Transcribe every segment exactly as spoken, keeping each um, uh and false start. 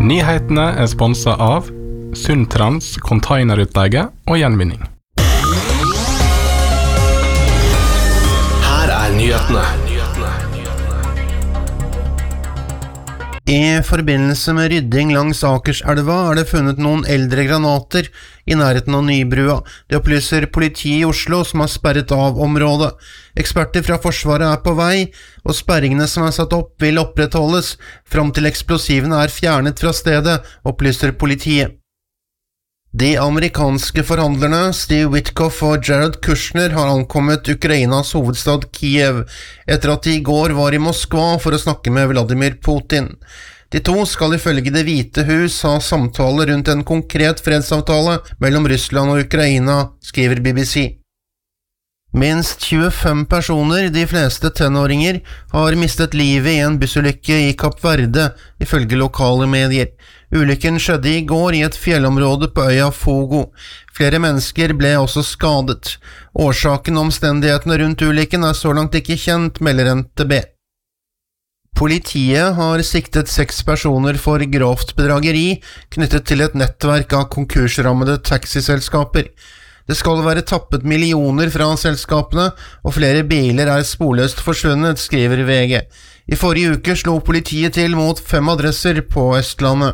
Nyhetene er sponset av Sundtrans containerutleie og gjenvinning. Her er nyhetene. I forbindelse med rydding langs Akerselva er det funnet noen eldre granater i nærheten av Nybrua. Det opplyser politiet i Oslo som har sperret av området. Eksperter fra Forsvaret er på vei, og sperringene som er satt opp vil opprettholdes fram til eksplosivene er fjernet fra stedet, opplyser politiet. De amerikanske forhandlerne Steve Witkoff og Jared Kushner har ankommet Ukrainas hovedstad Kiev etter at de i går var i Moskva for å snakke med Vladimir Putin. De to skal ifølge Det hvite hus ha samtaler rundt en konkret fredsavtale mellom Russland og Ukraina, skriver B B C. Minst tjuefem personer, de fleste tenåringer, har mistet livet i en bussulykke i Kapp Verde, ifølge lokale medier. Ulykken skjedde i går i et fjellområde på øya Fogo. Flere mennesker ble også skadet. Årsaken og omstendighetene rundt ulykken er så langt ikke kjent, melder N T B. Politiet har siktet seks personer for grovt bedrageri knyttet til et nettverk av konkursrammede taxiselskaper. Det skal være tappet millioner fra selskapene, og flere biler er sporløst forsvunnet, skriver V G. I forrige uke slo politiet til mot fem adresser på Østlandet.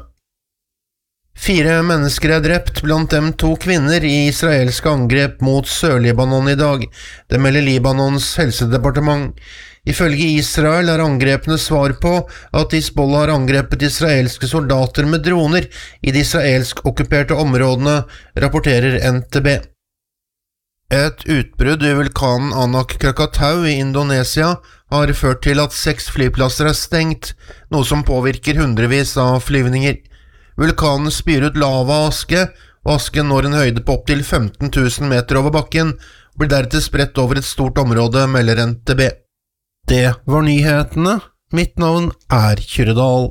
Fire mennesker er drept, blant dem to kvinner, i israelske angrep mot Sør-Libanon i dag. Det melder Libanons helsedepartement. Ifølge Israel er angrepene svar på at Hizbollah har angrepet israelske soldater med droner i de israelsk-okkuperte områdene, rapporterer N T B. Et utbrudd i vulkanen Anak Krakatau i Indonesia har ført til at seks flyplasser er stengt, noe som påvirker hundrevis av flyvninger. Vulkanen spyr ut lava og aske, og asken når en høyde på opptil femten tusen meter over bakken, og blir deretter spredt over et stort område, melder N T B. Det var nyhetene. Mitt navn er Kyrredal.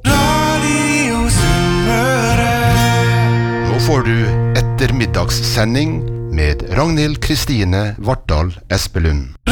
Nå får du ettermiddagssending med Ragnhild Kristine Vartdal Espelund.